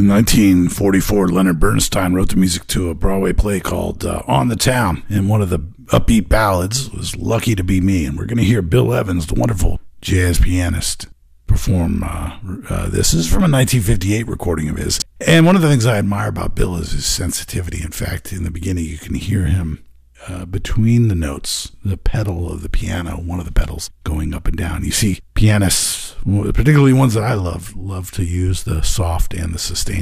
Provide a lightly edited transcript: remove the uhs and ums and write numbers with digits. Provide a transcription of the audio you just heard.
In 1944, Leonard Bernstein wrote the music to a Broadway play called On the Town, and one of the upbeat ballads was Lucky to Be Me. And we're going to hear Bill Evans, the wonderful jazz pianist, perform this. This is from a 1958 recording of his. And one of the things I admire about Bill is his sensitivity. In fact, in the beginning, you can hear him between the notes, the pedal of the piano, one of the pedals going up and down. You see, pianists, particularly ones that I love to use the soft and the sustain